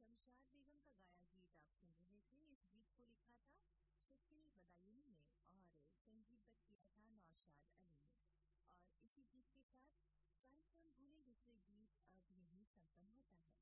शमशाद बेगम का गाया गीत आप सुन रहे थे। इस गीत को लिखा था शकील बदायूनी ने और संगीतबद्ध किया था नौशाद अली ने। और इसी गीत के साथ कार्यक्रम भूले बिसरे गीत अब यहीं संपन्न होता है।